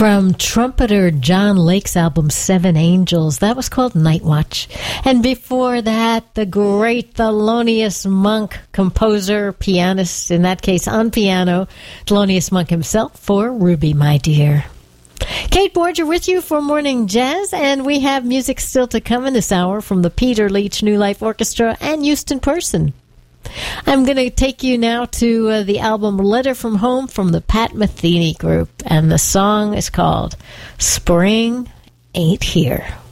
From trumpeter John Lake's album Seven Angels, that was called Night Watch. And before that, the great Thelonious Monk, composer, pianist, in that case on piano, Thelonious Monk himself for Ruby, My Dear. Kate Borger with you for Morning Jazz, and we have music still to come in this hour from the Peter Leach New Life Orchestra and Houston Person. I'm going to take you now to the album Letter from Home from the Pat Metheny Group, and the song is called Spring Ain't Here.